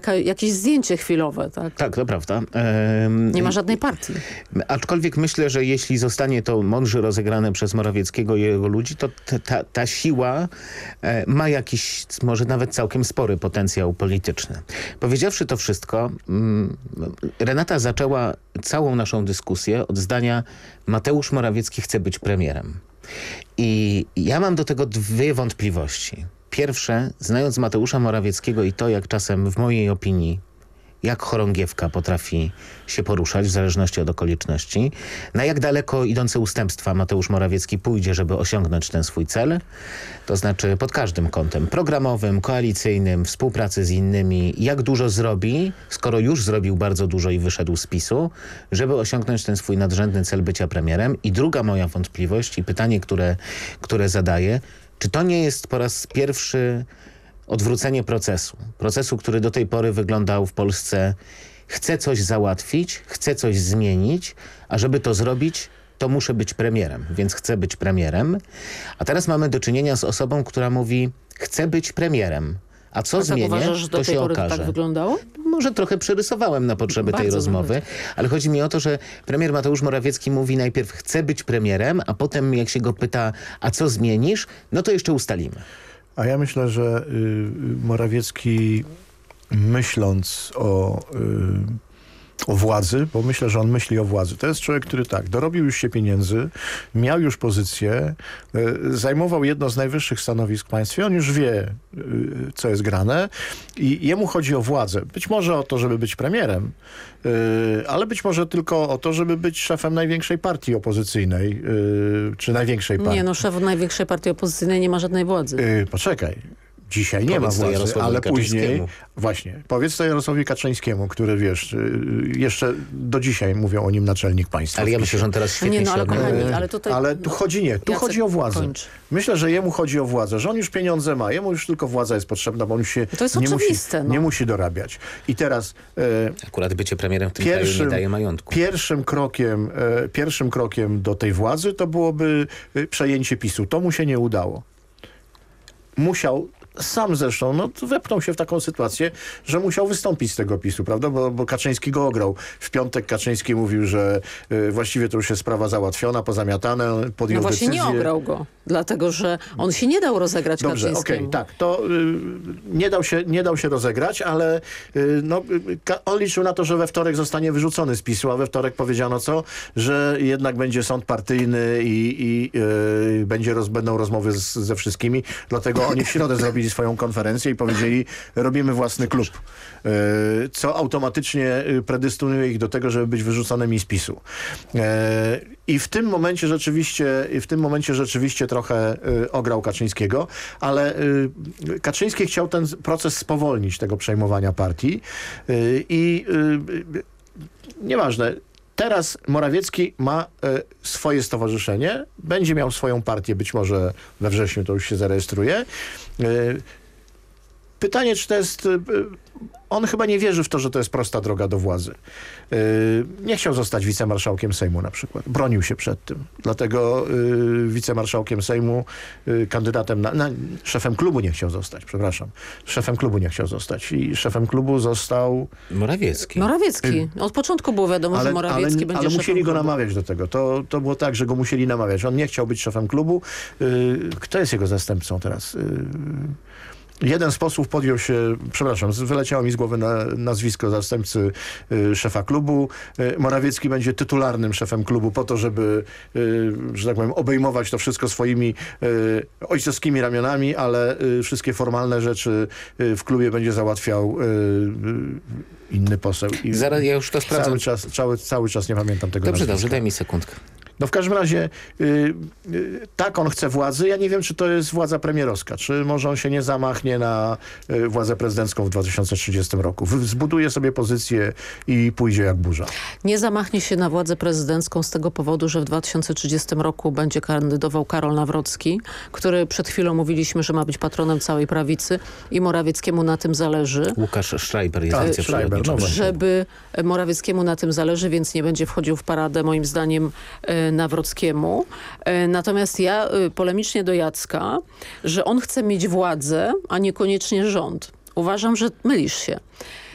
jakieś zdjęcie chwilowe, tak? Tak, to prawda. Nie ma żadnej partii. Aczkolwiek myślę, że jeśli zostanie to mądrze rozegrane przez Morawieckiego i jego ludzi, to ta siła ma jakiś, może nawet całkiem spory potencjał polityczny. Powiedziawszy to wszystko, Renata zaczęła całą naszą dyskusję od zdania: Mateusz Morawiecki chce być premierem. I ja mam do tego dwie wątpliwości. Pierwsze, znając Mateusza Morawieckiego i to, jak czasem w mojej opinii, jak chorągiewka potrafi się poruszać w zależności od okoliczności, na jak daleko idące ustępstwa Mateusz Morawiecki pójdzie, żeby osiągnąć ten swój cel, to znaczy pod każdym kątem programowym, koalicyjnym, współpracy z innymi, jak dużo zrobi, skoro już zrobił bardzo dużo i wyszedł z PiS-u, żeby osiągnąć ten swój nadrzędny cel bycia premierem. I druga moja wątpliwość i pytanie, które zadaję: czy to nie jest po raz pierwszy odwrócenie procesu, który do tej pory wyglądał w Polsce: chcę coś załatwić, chcę coś zmienić, a żeby to zrobić, to muszę być premierem, więc chcę być premierem. A teraz mamy do czynienia z osobą, która mówi: chcę być premierem, a co zmienię, uważasz, że do to tej się pory okaże. tak wyglądało? Może trochę przerysowałem na potrzeby tej rozmowy, ale chodzi mi o to, że premier Mateusz Morawiecki mówi najpierw: chcę być premierem, a potem jak się go pyta: a co zmienisz, no to jeszcze ustalimy. A ja myślę, że Morawiecki, myśląc o władzy, bo myślę, że on myśli o władzy. To jest człowiek, który tak, dorobił już się pieniędzy, miał już pozycję, zajmował jedno z najwyższych stanowisk w państwie, on już wie, co jest grane i jemu chodzi o władzę. Być może o to, żeby być premierem, ale być może tylko o to, żeby być szefem największej partii opozycyjnej, czy największej partii. Nie, no szef największej partii opozycyjnej nie ma żadnej władzy. Poczekaj. Dzisiaj nie ma władzy, ale później... Właśnie. Powiedz to Jarosławowi Kaczyńskiemu, który, wiesz, jeszcze do dzisiaj mówią o nim naczelnik państwa. Ale ja myślę, że on teraz świetnie się kochani, ale tutaj... Ale tu chodzi o władzę. Kończ. Myślę, że jemu chodzi o władzę, że on już pieniądze ma, jemu już tylko władza jest potrzebna, bo on się to jest oczywiste, nie musi dorabiać. I teraz... Akurat bycie premierem w tym kraju nie daje majątku. Pierwszym krokiem do tej władzy to byłoby przejęcie PiS-u. To mu się nie udało. Musiał... Sam zresztą, wepnął się w taką sytuację, że musiał wystąpić z tego PiS-u, prawda? Bo Kaczyński go ograł. W piątek Kaczyński mówił, że właściwie to już jest sprawa załatwiona, pozamiatane, podjął decyzję. Nie ograł go, dlatego że on się nie dał rozegrać Kaczyńskiemu. Dobrze, okej, tak. To nie dał się rozegrać, ale on liczył na to, że we wtorek zostanie wyrzucony z PiS-u, a we wtorek powiedziano co? Że jednak będzie sąd partyjny i będą rozmowy ze wszystkimi. Dlatego oni w środę zrobili swoją konferencję i powiedzieli: robimy własny klub, co automatycznie predystynuje ich do tego, żeby być wyrzuconymi z PiS-u. I w tym momencie rzeczywiście trochę ograł Kaczyńskiego, ale Kaczyński chciał ten proces spowolnić, tego przejmowania partii i nieważne. Teraz Morawiecki ma swoje stowarzyszenie, będzie miał swoją partię, być może we wrześniu to już się zarejestruje. Pytanie, czy to jest... On chyba nie wierzy w to, że to jest prosta droga do władzy. Nie chciał zostać wicemarszałkiem Sejmu na przykład. Bronił się przed tym. Dlatego wicemarszałkiem Sejmu, kandydatem szefem klubu nie chciał zostać, przepraszam. Szefem klubu nie chciał zostać. I szefem klubu został... Morawiecki. Od początku było wiadomo, że Morawiecki będzie szefem musieli go klubu. namawiać do tego. To było tak, że go musieli namawiać. On nie chciał być szefem klubu. Kto jest jego zastępcą teraz? Jeden z posłów podjął się, przepraszam, wyleciało mi z głowy nazwisko zastępcy szefa klubu. Morawiecki będzie tytularnym szefem klubu po to, żeby, że tak powiem, obejmować to wszystko swoimi ojcowskimi ramionami, ale wszystkie formalne rzeczy w klubie będzie załatwiał inny poseł. I zaraz, ja już to sprawdzam. Cały czas nie pamiętam tego nazwiska. Dobrze, daj mi sekundkę. No w każdym razie tak, on chce władzy. Ja nie wiem, czy to jest władza premierowska, czy może on się nie zamachnie na władzę prezydencką w 2030 roku. Zbuduje sobie pozycję i pójdzie jak burza. Nie zamachnie się na władzę prezydencką z tego powodu, że w 2030 roku będzie kandydował Karol Nawrocki, który przed chwilą mówiliśmy, że ma być patronem całej prawicy i Morawieckiemu na tym zależy. Łukasz Schreiber jest wiceprzewodniczącym. Żeby Morawieckiemu na tym zależy, więc nie będzie wchodził w paradę moim zdaniem Nawrockiemu. Natomiast ja polemicznie do Jacka, że on chce mieć władzę, a niekoniecznie rząd. Uważam, że mylisz się.